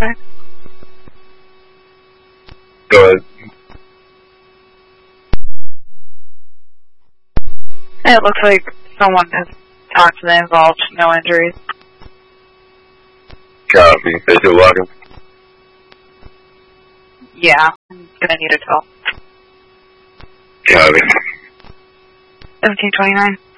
Okay. Go ahead. It looks like someone has talked to the involved. No injuries. Copy. They still walking? Yeah. I'm gonna need a tow. Copy. 1729.